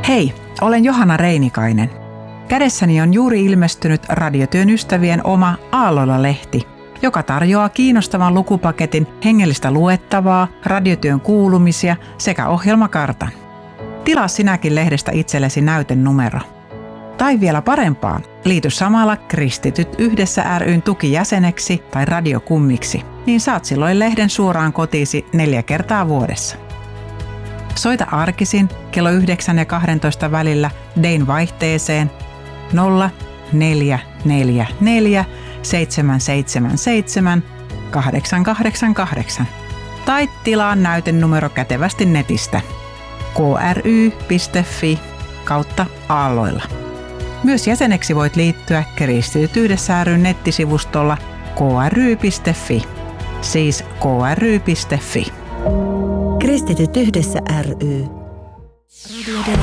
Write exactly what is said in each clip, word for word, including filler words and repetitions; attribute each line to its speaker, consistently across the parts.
Speaker 1: Hei, olen Johanna Reinikainen. Kädessäni on juuri ilmestynyt Radiotyön ystävien oma Aalloilla-lehti, joka tarjoaa kiinnostavan lukupaketin hengellistä luettavaa, radiotyön kuulumisia sekä ohjelmakartan. Tilaa sinäkin lehdestä itsellesi näytenumero. Tai vielä parempaa, liity samalla Kristityt yhdessä ry:n tukijäseneksi tai radiokummiksi, niin saat silloin lehden suoraan kotiisi neljä kertaa vuodessa. Soita arkisin kello yhdeksän ja kahdentoista välillä Dein vaihteeseen nolla neljä neljä neljä seitsemän seitsemän seitsemän kahdeksan kahdeksan kahdeksan tai tilaa näytenumero kätevästi netistä kry piste fi kautta aalloilla. Myös jäseneksi voit liittyä Kristityt yhdessä ry:n nettisivustolla kry piste fi, siis kry piste fi.
Speaker 2: Kristityt yhdessä ry. Radio Day.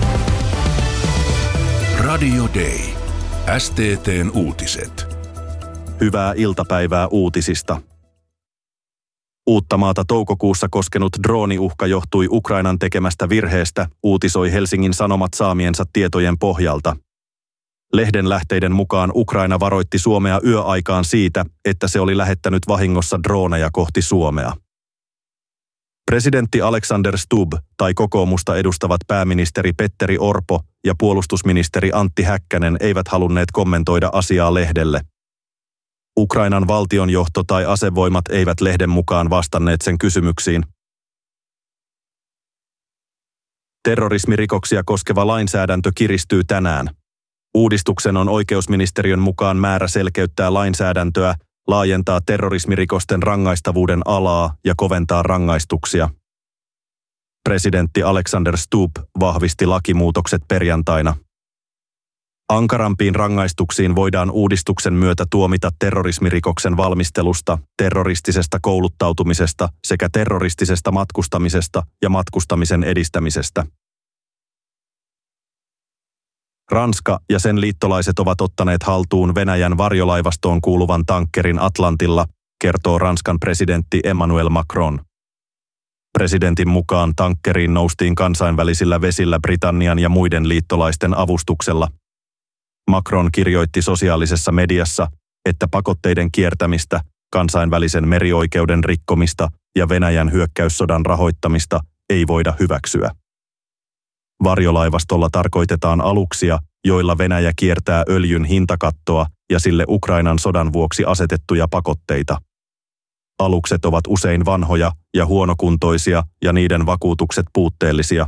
Speaker 3: Radio Day. S T T:n uutiset.
Speaker 4: Hyvää iltapäivää uutisista. Uuttamaata toukokuussa koskenut drooniuhka johtui Ukrainan tekemästä virheestä, uutisoi Helsingin Sanomat saamiensa tietojen pohjalta. Lehden lähteiden mukaan Ukraina varoitti Suomea yöaikaan siitä, että se oli lähettänyt vahingossa drooneja kohti Suomea. Presidentti Alexander Stubb tai kokoomusta edustavat pääministeri Petteri Orpo ja puolustusministeri Antti Häkkänen eivät halunneet kommentoida asiaa lehdelle. Ukrainan valtionjohto tai asevoimat eivät lehden mukaan vastanneet sen kysymyksiin. Terrorismirikoksia koskeva lainsäädäntö kiristyy tänään. Uudistuksen on oikeusministeriön mukaan määrä selkeyttää lainsäädäntöä, laajentaa terrorismirikosten rangaistavuuden alaa ja koventaa rangaistuksia. Presidentti Alexander Stubb vahvisti lakimuutokset perjantaina. Ankarampiin rangaistuksiin voidaan uudistuksen myötä tuomita terrorismirikoksen valmistelusta, terroristisesta kouluttautumisesta sekä terroristisesta matkustamisesta ja matkustamisen edistämisestä. Ranska ja sen liittolaiset ovat ottaneet haltuun Venäjän varjolaivastoon kuuluvan tankkerin Atlantilla, kertoo Ranskan presidentti Emmanuel Macron. Presidentin mukaan tankkeriin noustiin kansainvälisillä vesillä Britannian ja muiden liittolaisten avustuksella. Macron kirjoitti sosiaalisessa mediassa, että pakotteiden kiertämistä, kansainvälisen merioikeuden rikkomista ja Venäjän hyökkäyssodan rahoittamista ei voida hyväksyä. Varjolaivastolla tarkoitetaan aluksia, joilla Venäjä kiertää öljyn hintakattoa ja sille Ukrainan sodan vuoksi asetettuja pakotteita. Alukset ovat usein vanhoja ja huonokuntoisia ja niiden vakuutukset puutteellisia.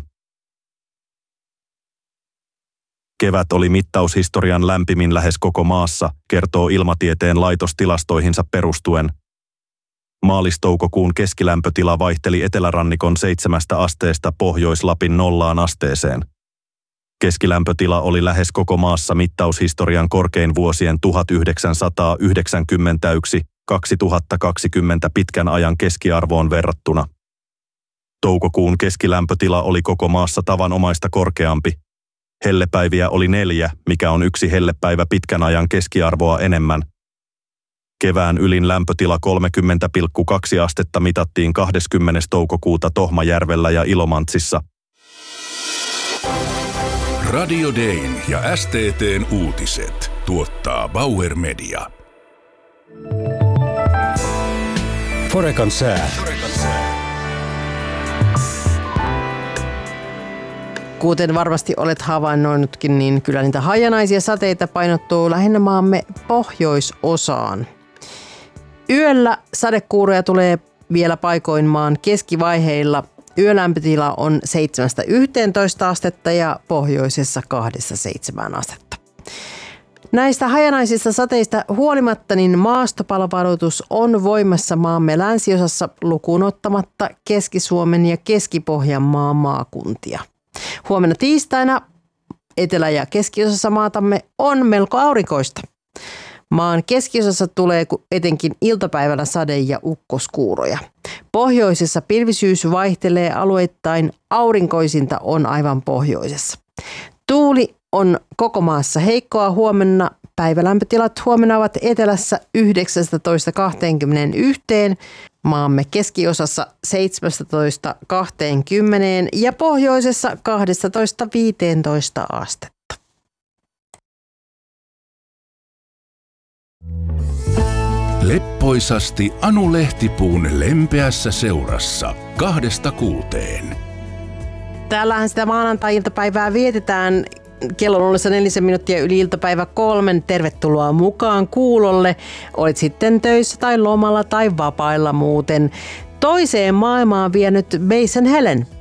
Speaker 4: Kevät oli mittaushistorian lämpimin lähes koko maassa, kertoo Ilmatieteen laitos tilastoihinsa perustuen. Maalis-toukokuun keskilämpötila vaihteli etelärannikon seitsemästä asteesta Pohjois-Lapin nollaan asteeseen. Keskilämpötila oli lähes koko maassa mittaushistorian korkein vuosien tuhatyhdeksänsataayhdeksänkymmentäyksi kaksituhattakaksikymmentä pitkän ajan keskiarvoon verrattuna. Toukokuun keskilämpötila oli koko maassa tavanomaista korkeampi. Hellepäiviä oli neljä, mikä on yksi hellepäivä pitkän ajan keskiarvoa enemmän. Kevään ylin lämpötila kolmekymmentä pilkku kaksi astetta mitattiin kahdeskymmenes toukokuuta Tohmajärvellä ja Ilomantsissa.
Speaker 3: Radio Dayn ja S T T:n uutiset tuottaa Bauer Media.
Speaker 5: Forekan sää.
Speaker 6: Kuten varmasti olet havainnoinutkin, niin kyllä niitä hajanaisia sateita painottuu lähinnä maamme pohjoisosaan. Yöllä sadekuuroja tulee vielä paikoin maan keskivaiheilla. Yölämpötila on seitsemästä yhteentoista astetta ja pohjoisessa kahdesta seitsemään astetta. Näistä hajanaisista sateista huolimatta niin maastopalovaroitus on voimassa maamme länsiosassa lukuun ottamatta Keski-Suomen ja Keski-Pohjanmaan maakuntia. Huomenna tiistaina etelä- ja keskiosassa maatamme on melko aurinkoista. Maan keskiosassa tulee etenkin iltapäivällä sade- ja ukkoskuuroja. Pohjoisessa pilvisyys vaihtelee alueittain, aurinkoisinta on aivan pohjoisessa. Tuuli on koko maassa heikkoa huomenna. Päivälämpötilat huomenna ovat etelässä yhdeksästätoista kaksikymmentäyksi, maamme keskiosassa seitsemäntoista kaksikymmentä ja pohjoisessa kaksitoista viisitoista astetta.
Speaker 3: Leppoisasti Anu Lehtipuun lempeässä seurassa kahdesta kuuteen.
Speaker 6: Täällähän sitä maanantai-iltapäivää vietetään. Kello on ollessa nelisen minuuttia yli iltapäivä kolmen. Tervetuloa mukaan kuulolle. Olit sitten töissä tai lomalla tai vapailla muuten. Toiseen maailmaan vienyt Mason Helen.